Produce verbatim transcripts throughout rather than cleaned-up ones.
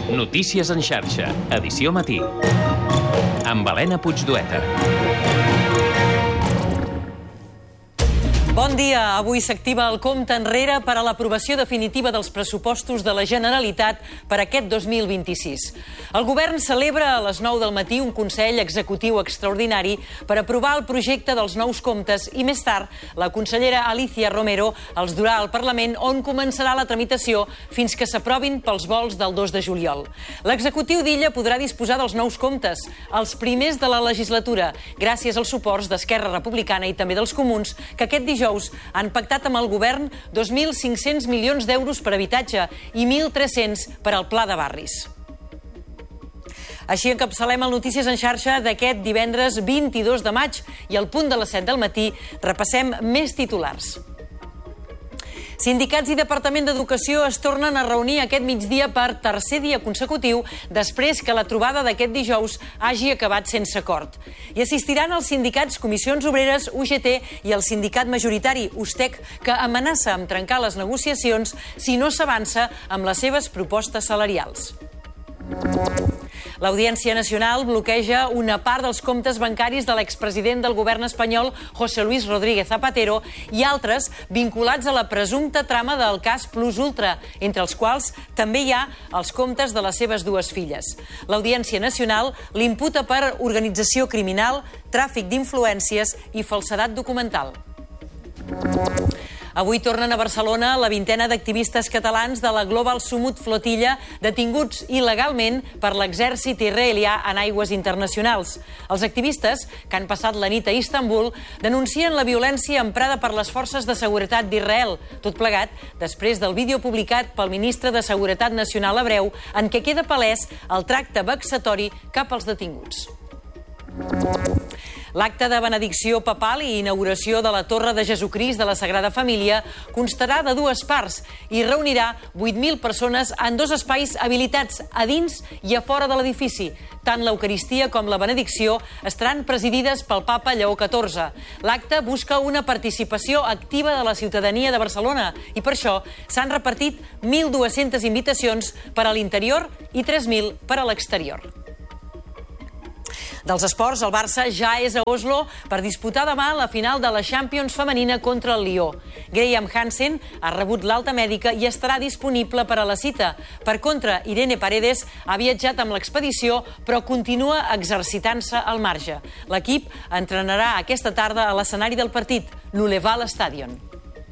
Notícies en xarxa, edició matí. Amb Helena Puigdueta. Bon dia. Avui s'activa el compte enrere per a l'aprovació definitiva dels pressupostos de la Generalitat per aquest dos mil vint-i-sis. El govern celebra a les nou del matí un Consell Executiu Extraordinari per aprovar el projecte dels nous comptes i més tard la consellera Alicia Romero els durà al Parlament, on començarà la tramitació fins que s'aprovin pels vols del dos de juliol. L'executiu d'Illa podrà disposar dels nous comptes, els primers de la legislatura, gràcies als suports d'Esquerra Republicana i també dels Comuns, que aquest dijous han pactat amb el govern dos mil cinc-cents milions d'euros per habitatge i mil tres-cents per al Pla de Barris. Així encapçalem el Notícies en xarxa d'aquest divendres vint-i-dos de maig i al punt de les set del matí repassem més titulars. Sindicats i Departament d'Educació es tornen a reunir aquest migdia per tercer dia consecutiu després que la trobada d'aquest dijous hagi acabat sense acord. Hi assistiran els sindicats Comissions Obreres, U G T i el sindicat majoritari, Ustec, que amenaça amb trencar les negociacions si no s'avança amb les seves propostes salarials. L'Audiència Nacional bloqueja una part dels comptes bancaris de l'expresident del govern espanyol, José Luis Rodríguez Zapatero, i altres vinculats a la presumpta trama del cas Plus Ultra, entre els quals també hi ha els comptes de les seves dues filles. L'Audiència Nacional l'imputa per organització criminal, tràfic d'influències i falsedat documental. Avui tornen a Barcelona la vintena d'activistes catalans de la Global Sumut Flotilla detinguts il·legalment per l'exèrcit israelià en aigües internacionals. Els activistes, que han passat la nit a Istanbul, denuncien la violència emprada per les forces de seguretat d'Israel, tot plegat després del vídeo publicat pel ministre de Seguretat Nacional hebreu en què queda palès el tracte vexatori cap als detinguts. L'acte de benedicció papal i inauguració de la Torre de Jesucrist de la Sagrada Família constarà de dues parts i reunirà vuit mil persones en dos espais habilitats a dins i a fora de l'edifici. Tant l'Eucaristia com la benedicció estaran presidides pel papa Lleó catorze. L'acte busca una participació activa de la ciutadania de Barcelona i per això s'han repartit mil dues-centes invitacions per a l'interior i tres mil per a l'exterior. Dels esports, el Barça ja és a Oslo per disputar demà la final de la Champions femenina contra el Lió. Graham Hansen ha rebut l'alta mèdica i estarà disponible per a la cita. Per contra, Irene Paredes ha viatjat amb l'expedició, però continua exercitant-se al marge. L'equip entrenarà aquesta tarda a l'escenari del partit, l'Uleval Stadion.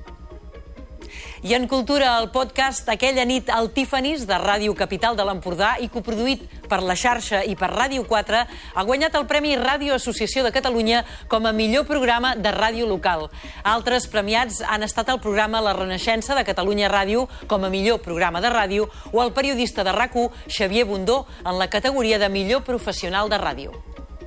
I en cultura, el podcast Aquella nit al Tiffany's de Ràdio Capital de l'Empordà i coproduït per La Xarxa i per Ràdio quatre ha guanyat el Premi Ràdio Associació de Catalunya com a millor programa de ràdio local. Altres premiats han estat el programa La Renaixença de Catalunya Ràdio com a millor programa de ràdio o el periodista de RAC u, Xavier Bundó, en la categoria de millor professional de ràdio.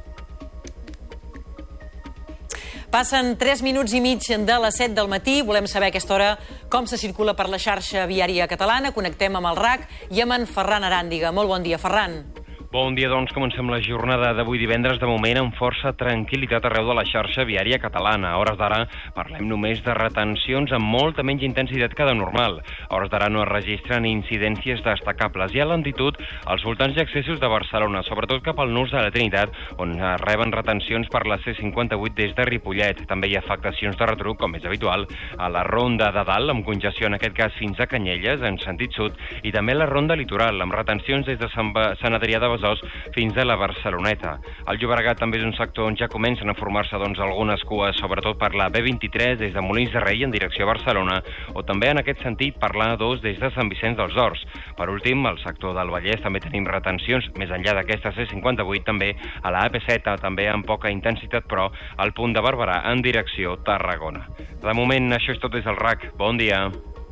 Passen tres minuts i mig de les set del matí. Volem saber a aquesta hora com se circula per la xarxa viària catalana. Connectem amb el RAC i amb en Ferran Aràndiga. Molt bon dia, Ferran. Bon dia, doncs. Comencem la jornada d'avui divendres, de moment amb força tranquil·litat arreu de la xarxa viària catalana. A hores d'ara parlem només de retencions amb molta menys intensitat que de normal. A hores d'ara no es registren incidències destacables. Hi ha lentitud als voltants i accessos de Barcelona, sobretot cap al nus de la Trinitat, on reben retencions per la C cinquanta-vuit des de Ripollet. També hi ha afectacions de retruc, com és habitual, a la ronda de dalt, amb congestió en aquest cas fins a Canyelles, en sentit sud, i també la ronda litoral, amb retencions des de Sant, Sant Adrià de Besòs fins a la Barceloneta. El Llobregat també és un sector on ja comencen a formar-se doncs, algunes cues, sobretot per la B vint-i-tres des de Molins de Rei en direcció a Barcelona, o també en aquest sentit per l'A dos des de Sant Vicenç dels Horts. Per últim, al sector del Vallès també tenim retencions, més enllà d'aquesta C cinquanta-vuit, també a la A P set, també amb poca intensitat, però al punt de Barberà en direcció Tarragona. De moment, això és tot des del RAC. Bon dia.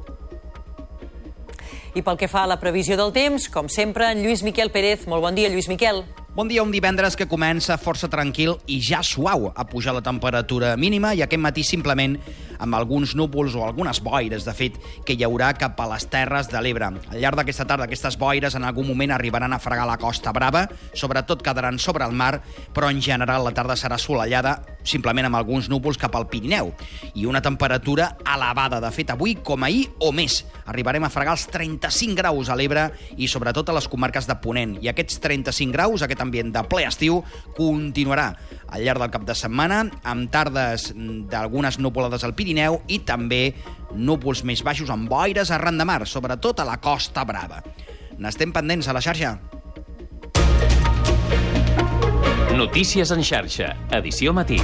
I pel que fa a la previsió del temps, com sempre, en Lluís Miquel Pérez. Molt bon dia, Lluís Miquel. Bon dia, un divendres que comença força tranquil i ja suau a pujar la temperatura mínima i aquest matí simplement amb alguns núvols o algunes boires, de fet, que hi haurà cap a les Terres de l'Ebre. Al llarg d'aquesta tarda, aquestes boires en algun moment arribaran a fregar la Costa Brava, sobretot quedaran sobre el mar, però en general la tarda serà assolellada, simplement amb alguns núvols cap al Pirineu. I una temperatura elevada, de fet, avui com ahir o més. Arribarem a fregar els trenta-cinc graus a l'Ebre i sobretot a les comarques de Ponent. I aquests trenta-cinc graus, aquest ambient de ple estiu, continuarà al llarg del cap de setmana, amb tardes d'algunes nuvolades al Pirineu i també núvols més baixos amb boires arran de mar, sobretot a la Costa Brava. N'estem pendents a la xarxa. Notícies en xarxa, edició matí.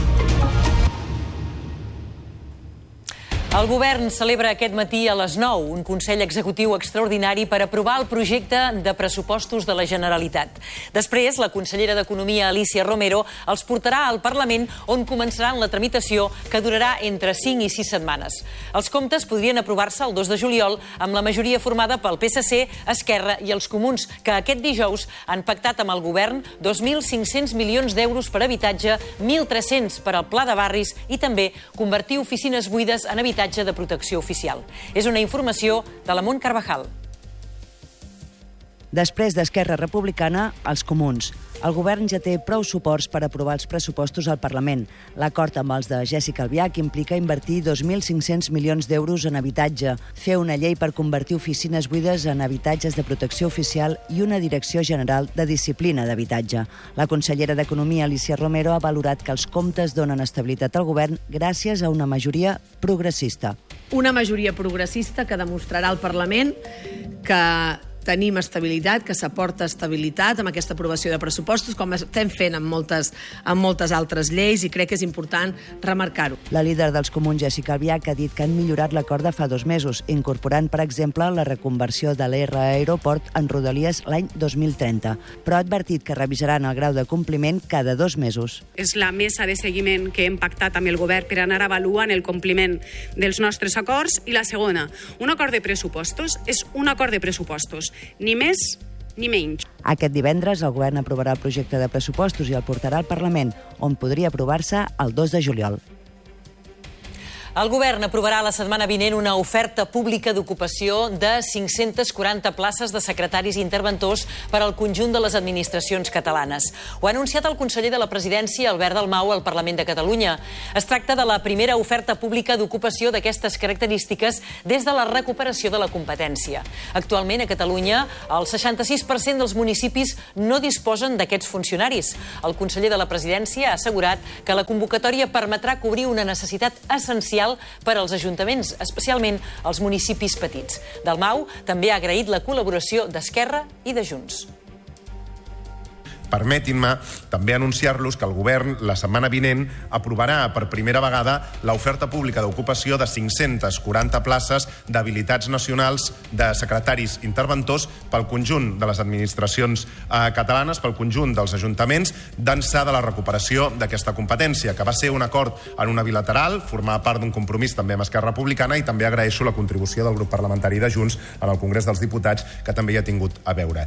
El govern celebra aquest matí a les nou un Consell Executiu extraordinari per aprovar el projecte de pressupostos de la Generalitat. Després, la consellera d'Economia, Alícia Romero, els portarà al Parlament on començaran la tramitació que durarà entre cinc i sis setmanes. Els comptes podrien aprovar-se el dos de juliol amb la majoria formada pel P S C, Esquerra i els Comuns, que aquest dijous han pactat amb el govern dos mil cinc-cents milions d'euros per habitatge, mil tres-cents per al Pla de Barris i també convertir oficines buides en habitatge de protecció oficial. És una informació de la Mont Carvajal. Després d'Esquerra Republicana, els Comuns. El govern ja té prou suports per aprovar els pressupostos al Parlament. L'acord amb els de Jéssica Albiach implica invertir dos mil cinc-cents milions d'euros en habitatge, fer una llei per convertir oficines buides en habitatges de protecció oficial i una direcció general de disciplina d'habitatge. La consellera d'Economia, Alícia Romero, ha valorat que els comptes donen estabilitat al govern gràcies a una majoria progressista. Una majoria progressista que demostrarà al Parlament que tenim estabilitat, que s'aporta estabilitat amb aquesta aprovació de pressupostos, com estem fent amb moltes, amb moltes altres lleis, i crec que és important remarcar-ho. La líder dels Comuns, Jéssica Albiach, ha dit que han millorat l'acord de fa dos mesos, incorporant, per exemple, la reconversió de l'R Aeroport en Rodalies l'any dos mil trenta, però ha advertit que revisaran el grau de compliment cada dos mesos. És la mesa de seguiment que hem pactat amb el govern per anar avaluant el compliment dels nostres acords, i la segona, un acord de pressupostos és un acord de pressupostos, ni més ni menys. Aquest divendres el govern aprovarà el projecte de pressupostos i el portarà al Parlament, on podria aprovar-se el dos de juliol. El govern aprovarà la setmana vinent una oferta pública d'ocupació de cinc-centes quaranta places de secretaris i interventors per al conjunt de les administracions catalanes. Ho ha anunciat el conseller de la Presidència, Albert Dalmau, al Parlament de Catalunya. Es tracta de la primera oferta pública d'ocupació d'aquestes característiques des de la recuperació de la competència. Actualment, a Catalunya, el seixanta-sis per cent dels municipis no disposen d'aquests funcionaris. El conseller de la Presidència ha assegurat que la convocatòria permetrà cobrir una necessitat essencial per als ajuntaments, especialment als municipis petits. Dalmau també ha agraït la col·laboració d'Esquerra i de Junts. Permetin-me també anunciar-los que el govern la setmana vinent aprovarà per primera vegada l'oferta pública d'ocupació de cinc-centes quaranta places d'habilitats nacionals de secretaris interventors pel conjunt de les administracions eh, catalanes, pel conjunt dels ajuntaments, d'ençà de la recuperació d'aquesta competència, que va ser un acord en una bilateral, formar part d'un compromís també amb Esquerra Republicana, i també agraeixo la contribució del grup parlamentari de Junts en el Congrés dels Diputats, que també hi ha tingut a veure.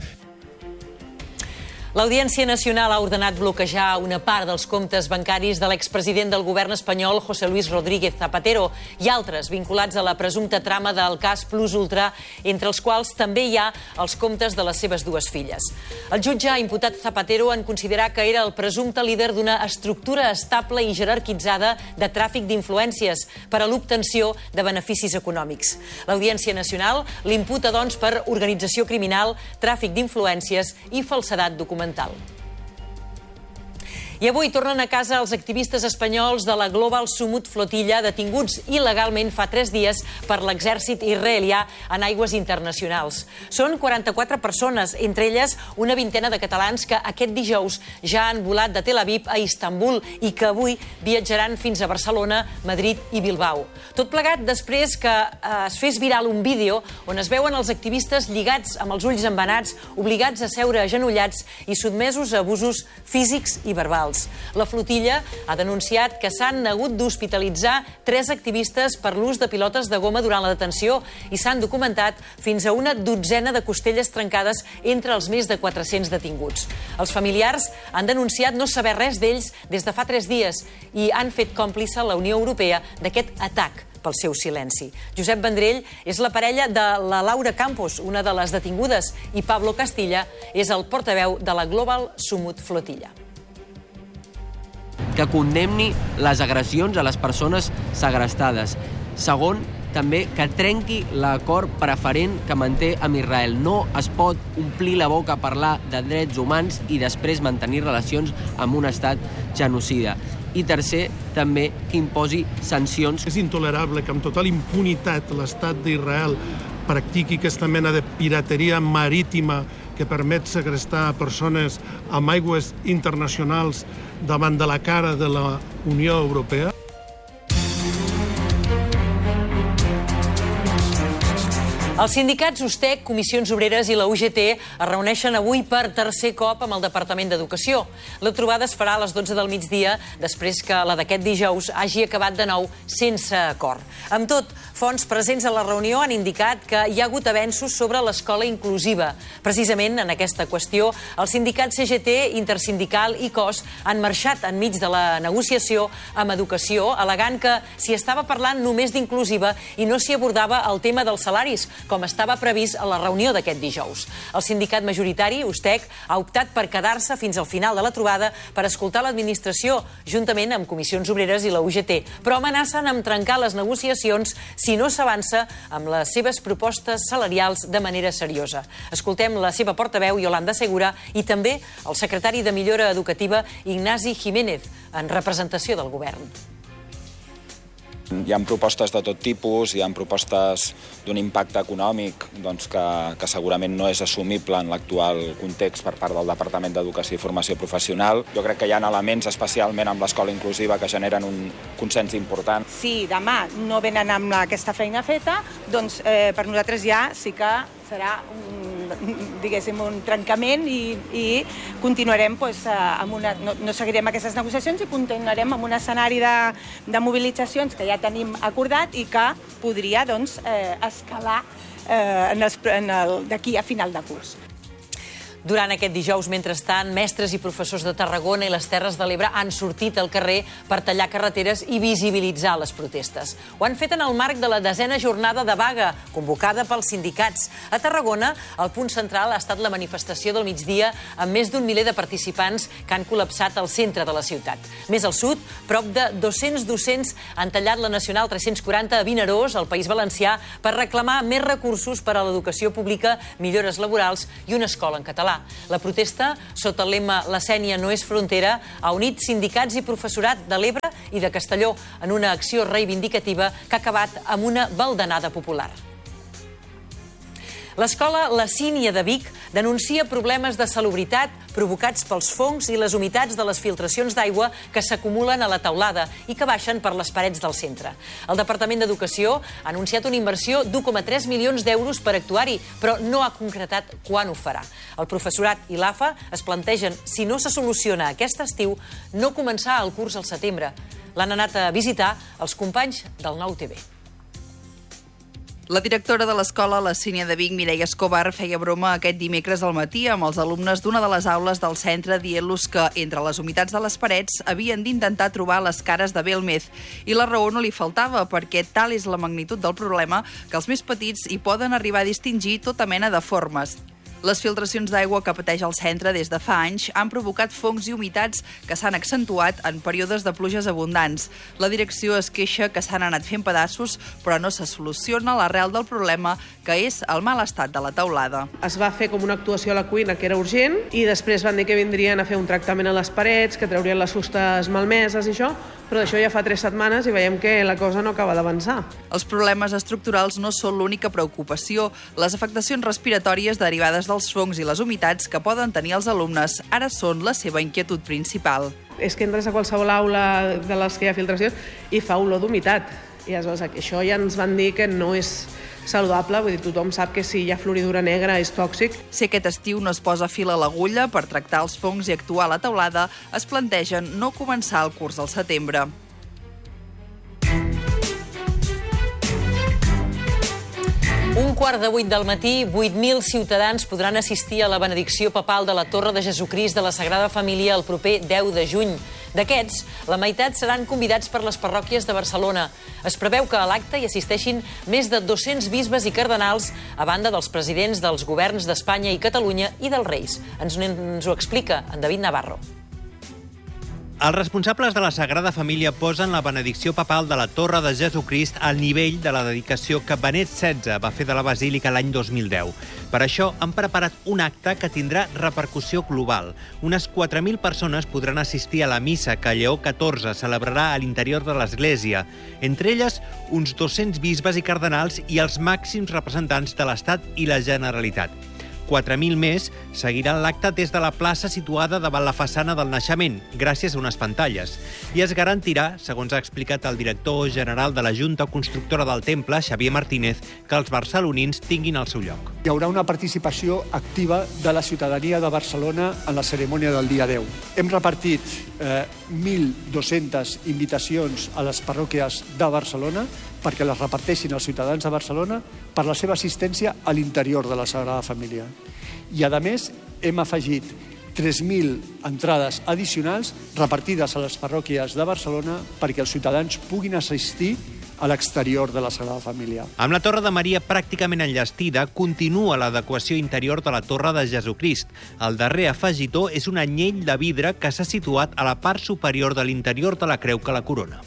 L'Audiència Nacional ha ordenat bloquejar una part dels comptes bancaris de l'expresident del govern espanyol, José Luis Rodríguez Zapatero, i altres vinculats a la presumpta trama del cas Plus Ultra, entre els quals també hi ha els comptes de les seves dues filles. El jutge ha imputat Zapatero en considerar que era el presumpte líder d'una estructura estable i jerarquitzada de tràfic d'influències per a l'obtenció de beneficis econòmics. L'Audiència Nacional l'imputa, doncs, per organització criminal, tràfic d'influències i falsedat documental. I avui tornen a casa els activistes espanyols de la Global Sumut Flotilla, detinguts il·legalment fa tres dies per l'exèrcit israelià en aigües internacionals. Són quaranta-quatre persones, entre elles una vintena de catalans que aquest dijous ja han volat de Tel Aviv a Istanbul i que avui viatjaran fins a Barcelona, Madrid i Bilbao. Tot plegat després que eh, es fes viral un vídeo on es veuen els activistes lligats amb els ulls embenats, obligats a seure agenollats i sotmesos a abusos físics i verbals. La flotilla ha denunciat que s'han hagut d'hospitalitzar tres activistes per l'ús de pilotes de goma durant la detenció i s'han documentat fins a una dotzena de costelles trencades entre els més de quatre-cents detinguts. Els familiars han denunciat no saber res d'ells des de fa tres dies i han fet còmplice la Unió Europea d'aquest atac pel seu silenci. Josep Vendrell és la parella de la Laura Campos, una de les detingudes, i Pablo Castilla és el portaveu de la Global Sumut Flotilla. que condemni les agressions a les persones segrestades. Segon, també que trenqui l'acord preferent que manté amb Israel. No es pot omplir la boca a parlar de drets humans i després mantenir relacions amb un estat genocida. I tercer, també que imposi sancions. És intolerable que amb total impunitat l'estat d'Israel practiqui aquesta mena de pirateria marítima que permet segrestar persones amb aigües internacionals davant de la cara de la Unió Europea. Els sindicats USTEC, Comissions Obreres i la U G T es reuneixen avui per tercer cop amb el Departament d'Educació. La trobada es farà a les dotze del migdia, després que la d'aquest dijous hagi acabat de nou sense acord. Amb tot, fonts presents a la reunió han indicat que hi ha hagut avenços sobre l'escola inclusiva. Precisament en aquesta qüestió, els sindicats C G T, Intersindical i C O S han marxat enmig de la negociació amb Educació, al·legant que s'hi estava parlant només d'inclusiva i no s'hi abordava el tema dels salaris, com estava previst a la reunió d'aquest dijous. El sindicat majoritari, USTEC, ha optat per quedar-se fins al final de la trobada per escoltar l'administració, juntament amb Comissions Obreres i la U G T, però amenacen amb trencar les negociacions si no s'avança amb les seves propostes salarials de manera seriosa. Escoltem la seva portaveu, Yolanda Segura, i també el secretari de Millora Educativa, Ignasi Jiménez, en representació del govern. Hi ha propostes de tot tipus, hi ha propostes d'un impacte econòmic doncs, que, que segurament no és assumible en l'actual context per part del Departament d'Educació i Formació Professional. Jo crec que hi ha elements, especialment amb l'escola inclusiva, que generen un consens important. Si demà no venen amb aquesta feina feta, doncs eh, per nosaltres ja sí que serà un, diguéssim, un trencament i, i continuarem doncs, amb una, no, no seguirem aquestes negociacions i continuarem amb un escenari de, de mobilitzacions que ja tenim acordat i que podria doncs, eh, escalar eh, en els, en el, d'aquí a final de curs. Durant aquest dijous, mentrestant, mestres i professors de Tarragona i les Terres de l'Ebre han sortit al carrer per tallar carreteres i visibilitzar les protestes. Ho han fet en el marc de la desena jornada de vaga, convocada pels sindicats. A Tarragona, el punt central ha estat la manifestació del migdia amb més d'un miler de participants que han col·lapsat al centre de la ciutat. Més al sud, prop de dos-cents docents han tallat la Nacional tres-cents quaranta a Vinaròs, al País Valencià, per reclamar més recursos per a l'educació pública, millores laborals i una escola en català. La protesta, sota el lema La Sénia no és frontera, ha unit sindicats i professorat de l'Ebre i de Castelló en una acció reivindicativa que ha acabat amb una baldanada popular. L'escola La Sínia de Vic denuncia problemes de salubritat provocats pels fongs i les humitats de les filtracions d'aigua que s'acumulen a la teulada i que baixen per les parets del centre. El Departament d'Educació ha anunciat una inversió d'u coma tres milions d'euros per actuar-hi, però no ha concretat quan ho farà. El professorat i l'A F A es plantegen, si no se soluciona aquest estiu, no començar el curs al setembre. L'han anat a visitar els companys del Nou T V. La directora de l'escola La Sínia de Vic, Mireia Escobar, feia broma aquest dimecres al matí amb els alumnes d'una de les aules del centre dient-los que, entre les humitats de les parets, havien d'intentar trobar les cares de Belmez. I la raó no li faltava, perquè tal és la magnitud del problema que els més petits hi poden arribar a distingir tota mena de formes. Les filtracions d'aigua que pateix el centre des de fa anys han provocat fongs i humitats que s'han accentuat en períodes de pluges abundants. La direcció es queixa que s'han anat fent pedaços, però no se soluciona l'arrel del problema, que és el mal estat de la teulada. Es va fer com una actuació a la cuina que era urgent i després van dir que vindrien a fer un tractament a les parets, que traurien les fustes malmeses i això, però d'això ja fa tres setmanes i veiem que la cosa no acaba d'avançar. Els problemes estructurals no són l'única preocupació. Les afectacions respiratòries derivades dels fongs i les humitats que poden tenir els alumnes ara són la seva inquietud principal. És que entres a qualsevol aula de les que hi ha filtracions i fa olor d'humitat. I aleshores això ja ens van dir que no és saludable, vull dir, tothom sap que si hi ha floridura negra és tòxic. Si aquest estiu no es posa fil a l'agulla per tractar els fongs i actuar a la teulada, es plantegen no començar el curs al setembre. Un quart de vuit del matí, vuit mil ciutadans podran assistir a la benedicció papal de la Torre de Jesucrist de la Sagrada Família el proper deu de juny. D'aquests, la meitat seran convidats per les parròquies de Barcelona. Es preveu que a l'acte hi assisteixin més de dos-cents bisbes i cardenals, a banda dels presidents dels governs d'Espanya i Catalunya i dels reis. Ens, ens ho explica en David Navarro. Els responsables de la Sagrada Família posen la benedicció papal de la Torre de Jesucrist al nivell de la dedicació que Benet setze va fer de la Basílica l'any dos mil deu. Per això han preparat un acte que tindrà repercussió global. Unes quatre mil persones podran assistir a la missa que Lleó catorze celebrarà a l'interior de l'Església. Entre elles, uns dos-cents bisbes i cardenals i els màxims representants de l'Estat i la Generalitat. quatre mil més seguiran l'acte des de la plaça situada davant la façana del naixement, gràcies a unes pantalles. I es garantirà, segons ha explicat el director general de la Junta Constructora del Temple, Xavier Martínez, que els barcelonins tinguin el seu lloc. Hi haurà una participació activa de la ciutadania de Barcelona en la cerimònia del dia deu. Hem repartit eh, mil dues-centes invitacions a les parròquies de Barcelona perquè les reparteixin els ciutadans de Barcelona per la seva assistència a l'interior de la Sagrada Família. I, a més, hem afegit tres mil entrades addicionals repartides a les parròquies de Barcelona perquè els ciutadans puguin assistir a l'exterior de la Sagrada Família. Amb la Torre de Maria pràcticament enllestida, continua l'adequació interior de la Torre de Jesucrist. El darrer afegitó és un anyell de vidre que s'ha situat a la part superior de l'interior de la creu que la corona.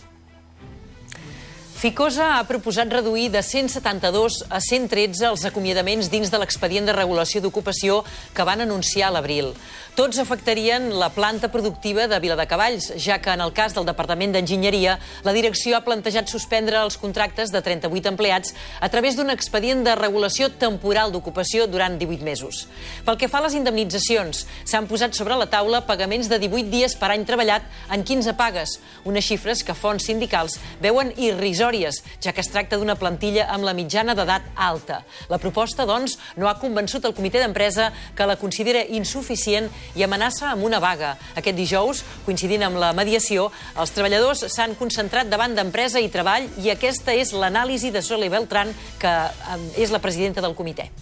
Ficosa ha proposat reduir de cent setanta-dos a cent tretze els acomiadaments dins de l'expedient de regulació d'ocupació que van anunciar a l'abril. Tots afectarien la planta productiva de Viladecavalls, ja que en el cas del Departament d'Enginyeria, la direcció ha plantejat suspendre els contractes de trenta-vuit empleats a través d'un expedient de regulació temporal d'ocupació durant divuit mesos. Pel que fa a les indemnitzacions, s'han posat sobre la taula pagaments de divuit dies per any treballat en quinze pagues, unes xifres que fonts sindicals veuen irrisòries, ja que es tracta d'una plantilla amb la mitjana d'edat alta. La proposta, doncs, no ha convençut el comitè d'empresa, que la considera insuficient i amenaça amb una vaga. Aquest dijous, coincidint amb la mediació, els treballadors s'han concentrat davant d'Empresa i Treball i aquesta és l'anàlisi de Sole Beltrán, que és la presidenta del comitè.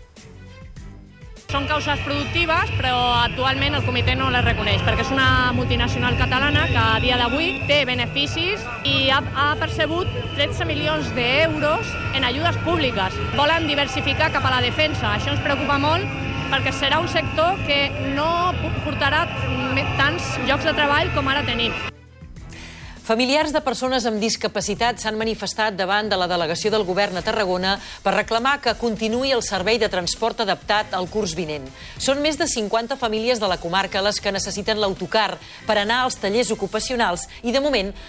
Són causes productives, però actualment el comitè no les reconeix, perquè és una multinacional catalana que a dia d'avui té beneficis i ha, ha percebut tretze milions d'euros en ajudes públiques. Volen diversificar cap a la defensa. Això ens preocupa molt perquè serà un sector que no portarà tants llocs de treball com ara tenim. Familiars de persones amb discapacitat s'han manifestat davant de la delegació del govern a Tarragona per reclamar que continuï el servei de transport adaptat al curs vinent. Són més de cinquanta famílies de la comarca les que necessiten l'autocar per anar als tallers ocupacionals i, de moment,